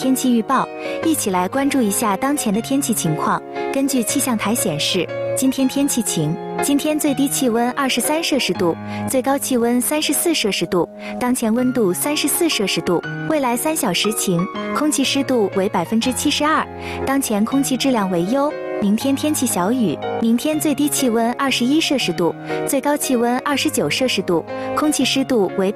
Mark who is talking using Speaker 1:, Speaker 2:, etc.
Speaker 1: 天气预报，一起来关注一下当前的天气情况。根据气象台显示，今天天气晴，今天最低气温23摄氏度，最高气温34摄氏度，当前温度34摄氏度。未来3小时晴，空气湿度为72%，当前空气质量为优。明天天气小雨，明天最低气温21摄氏度，最高气温29摄氏度，空气湿度为